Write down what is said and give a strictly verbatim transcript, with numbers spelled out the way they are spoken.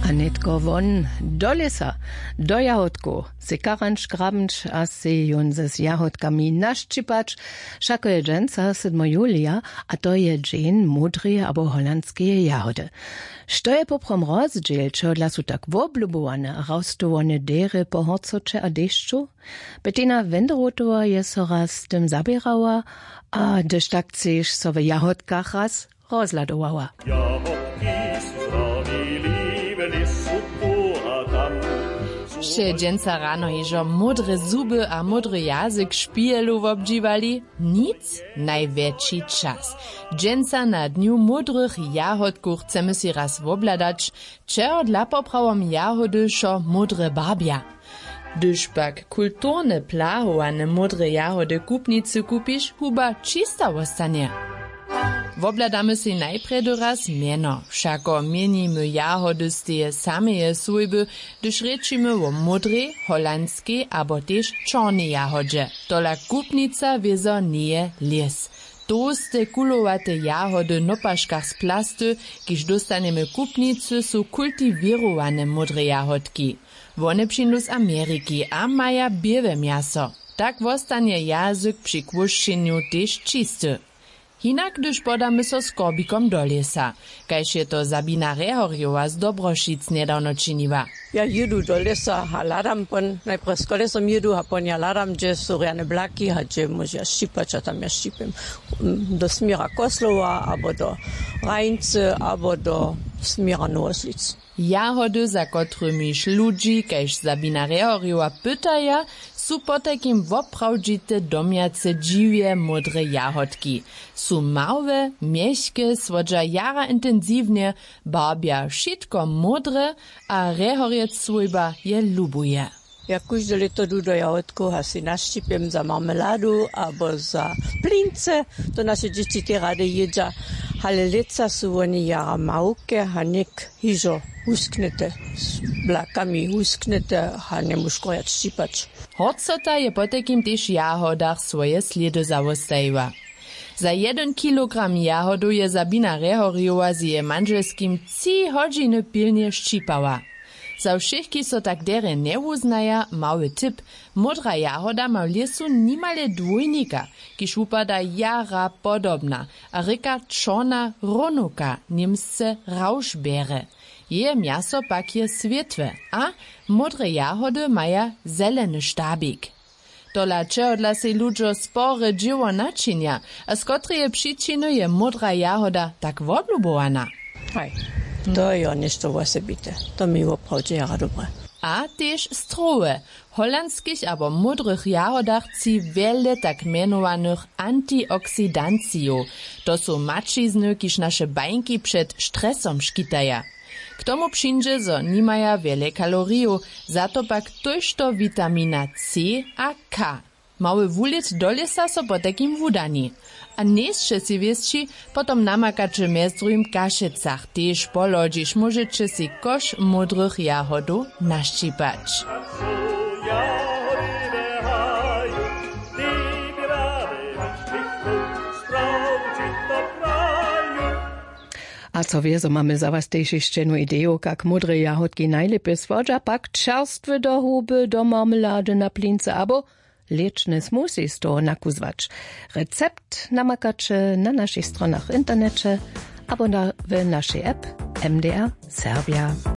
A netko von do lesa, do jahodku, se karanč grabenč a se jun ze s jahodkami naščipać, šako je dženca sedmo julija, a to je džen modrije abo holandskije jahody. Što je poprom rozdźěl, čo dla su tak woblubowane a raustowane dere po horcoče a dešću? Bettina Wenderotova je so raz tym zabierała, a dyż tak chceš so w jahodkach raz rozladowała. Še dženca rano ježo modre zuby a modry jazyk špijelu obdživali? Nic? Najväčší čas. Dženca na dniu modrych jahodku chcemy si raz wobladać, čeho dla poprawom jahody šo modre barbia. Gdyż pak kulturne plahowane modre jahody kupnicy kupisz, huba čista ostanie. Wobladamy si najprej raz mieno, všako mienimy jahody z tie sameje sujby, gdyż rečimy o modrej, holandskiej abo tež čornej jahodže. Tola kupnica wiezo nie les. Toste kulowate jahody na paškach z plasty, kiž dostanemy kupnicy, su kultivirowane modre jahodki. One přijdu z Ameriki a maja biele miaso. Tak vostanie jazyk przy kłuščeniu tež čisty. Hinak, gdyż podamy so skorbikom do lesa, kajž je to Sabina Rehorjowa z Dobrošic nedawno činiła. Ja jedu do lesa, a ladam pon, najprej z kolesom jedu, a pon ja ladam, gdzie są rane blaki, a gdzie może ščipać, a tam ja ščipim do smira Koslova, abo do Rajnce, abo do smira Nooslic. Jahody, za kotrymiž ludzi, kajž Sabina Rehorjowa pytaja, su po takim woprawdzite domjace dziwie modre jahodki. Su małe, mieszkie, swodża jara intensywnie, barbia wszystko modre, a Rehorjec swojba je lubuje. Ja każde leto du do jahodku, a si naščipim za marmeladu, abo za plince, to naše dzieci te rady jedza. Ale leca su oni jara małke, a nek hižo usknete, s blakami usknete, a ne muškojat ščipać. Horcota je po takim tež jahodach svoje sledy zawostajiła. Za jeden kilogram jahodu je Sabina Rehorjowa z jej manželskim tři hodiny pilnie ščipała. Za všechki so tak dere ne uznaja, mały tip, modra jahoda ma v lesu nimale dvojnika, kiž upada jara podobna, a reka čorna ronuka, niemsce raušbere. Je miaso pak je svetve, a modre jahody maja zeleny štabik. Tola čehodla se ludžo spore dživo načinja, a z kotreje příčiny je modra jahoda tak woblubowana. Aj, to je nešto vosebite, to mi opravdě jara dobre. A tež stroje. Holandskich abo modrych jahodach ci wiele tak mianowanych antioksidanciju. To su mačizny, kiž naše bańki przed stresom škitaja. K tomu přinže, zo nimaja wiele kaloriju, zato pak tožto vitamina C a K. Mały wulic do lesa so po takim wudani. A nesće si wiesci, potom namakače mezdrujim kašecach, tež polodžiš możecie si koš modrych jahodu naščipać. A co wie, so mamy za was też jeszcze jedną ideę, jak modre jahodki najlepiej swodża, pak czerstwe do huby, do marmelady na plince, abo leczne smoothie z toho nakuzwać. Recept namakacze na naszych stronach internecie, abo na, w naszej app M D R Serbia.